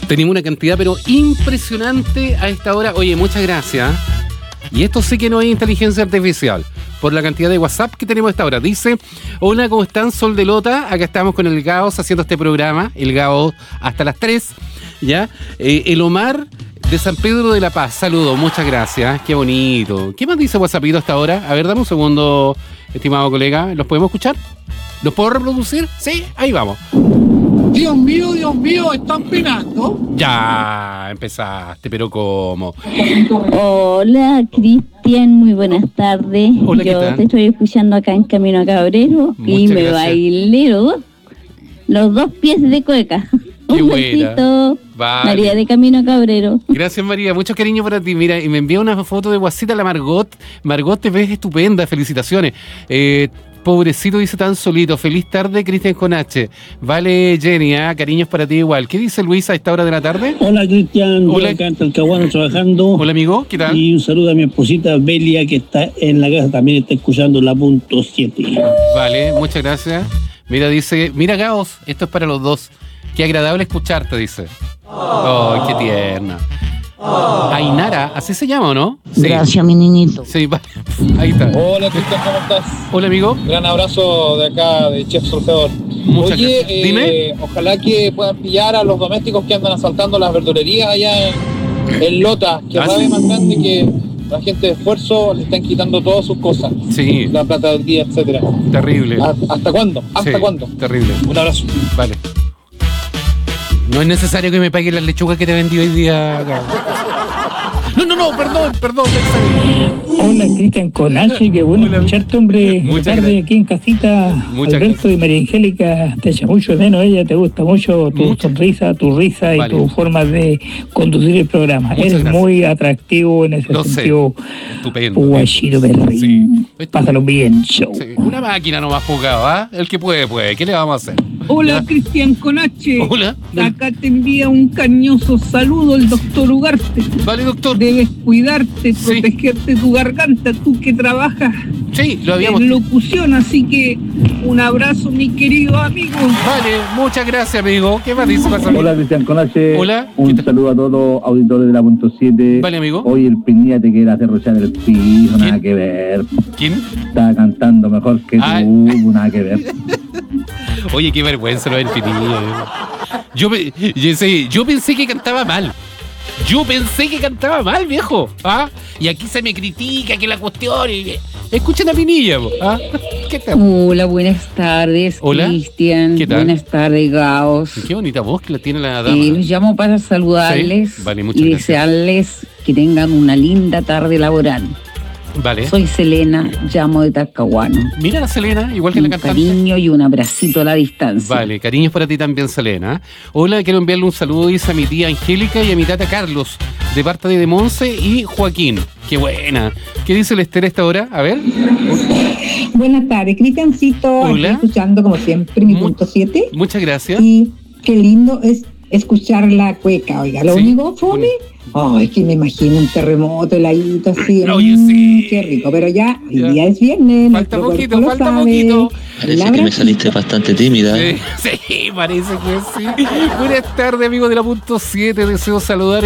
Tenemos una cantidad, pero impresionante a esta hora. Oye, muchas gracias. Y esto sí que no es inteligencia artificial, por la cantidad de WhatsApp que tenemos a esta hora. Dice, hola, ¿cómo están? Sol de Lota, acá estamos con el Gaos haciendo este programa, el Gaos hasta las 3, ¿ya? El Omar de San Pedro de la Paz, saludos, muchas gracias, qué bonito. ¿Qué más dice WhatsAppito hasta ahora? A ver, dame un segundo, estimado colega, ¿los podemos escuchar? ¿Los puedo reproducir? Sí, ahí vamos. Dios mío, ¿están penando? Ya, empezaste, pero ¿cómo? Hola, Cristian, muy buenas tardes. Hola, ¿qué Yo tal? te estoy escuchando acá en Camino a Cabrero y Muchas me gracias. bailero los 2 pies de cueca. Qué Un buena. besito. Vale. María de Camino a Cabrero. Gracias, María, mucho cariño para ti. Mira, y me envía una foto de guasita la Margot. Margot, te ves estupenda, felicitaciones. Pobrecito, dice, tan solito. Feliz tarde, Cristian con H. Vale, Jenny, cariños para ti igual. ¿Qué dice Luisa a esta hora de la tarde? Hola Cristian, Hola. yo acá en Talcahuano trabajando. Hola, amigo, ¿qué tal? Y un saludo a mi esposita Belia, que está en la casa, también está escuchando la punto 7. Vale, muchas gracias. Mira, dice, mira, Gaos, esto es para los dos. Qué agradable escucharte, dice. Oh, qué tierna. Ainara, ¿así se llama o no? Sí. Gracias, mi niñito. Sí, vale. Ahí está. Hola Cristian, ¿cómo estás? Hola, amigo. Gran abrazo de acá de Chef Surfeador. Muchas Oye, gracias. Dime. Ojalá que puedan pillar a los domésticos que andan asaltando las verdulerías allá en Lota, que Ah, rabia sí. más grande que la gente de esfuerzo le están quitando todas sus cosas, Sí, la plata del día, etcétera. terrible. ¿Hasta cuándo? ¿Hasta Sí, cuándo? Terrible. Un abrazo. Vale. No es necesario que me paguen las lechugas que te vendí hoy día, Gaos. No, perdón. Hola, Cristian Conache, qué bueno Hola. escucharte, hombre. Muchas Tarde gracias. aquí en casita. Muchas Alberto gracias. y María Angélica, te echa mucho de menos ella, te gusta mucho tu Muchas. sonrisa, tu risa y Vale. tu forma de conducir el programa. Muchas Eres gracias. muy atractivo en ese Lo sé. sentido. Estupendo. Guachito, perrín. Sí. Pásalo bien, show. Sí, una máquina nomás jugado, ¿ah? El que puede. ¿Qué le vamos a hacer? Hola, ¿Ya? Cristian Conache. Hola. Acá te envía un cariñoso saludo el doctor Ugarte. Vale, doctor. Debes cuidarte, Sí. protegerte tu garganta, tú que trabajas Sí, lo habíamos... en locución, así que un abrazo, mi querido amigo. Vale, muchas gracias, amigo. ¿Qué más dice? Pasa, Hola Cristian Conache. Hola, ¿qué Un tal? saludo a todos los auditores de la punto 7. Vale, amigo. Hoy el Piña te quiere hacer rochar el piso, nada que ver. ¿Quién? Está cantando mejor que Ay. tú, nada que ver. Oye, qué vergüenza lo del Pinilla. Yo pensé que cantaba mal. Viejo. ¿Ah? Y aquí se me critica que la cuestión... Escuchen a Pinilla, po, ¿ah? ¿Qué tal? Hola, buenas tardes, Hola. Cristian. ¿Qué tal? Buenas tardes, Gaos. Qué bonita voz que la tiene la dama. Los llamo para saludarles Sí, vale, muchas y gracias. desearles que tengan una linda tarde laboral. Vale. Soy Selena, llamo de Talcahuano. Mira la Selena, igual que la Un cantante. cariño y un abracito a la distancia. Vale, cariños para ti también, Selena. Hola, quiero enviarle un saludo, dice, a mi tía Angélica y a mi tata Carlos, de parte de Monse y Joaquín. Qué buena. ¿Qué dice el Esther a esta hora? A ver. Buenas tardes, Cristiancito. Hola. Aquí escuchando como siempre mi punto 7. Muchas gracias. Y qué lindo es escuchar la cueca, oiga. Lo Sí, único fome, ay, que me imagino un terremoto, heladito así. Oye, sí. Qué rico, pero ya, Ya. el día es viernes. Falta nuestro poquito, cuerpo lo falta sabe. poquito. Parece que me saliste bastante tímida. Sí, parece que sí. Buenas tardes, amigos de la punto 7. Deseo saludar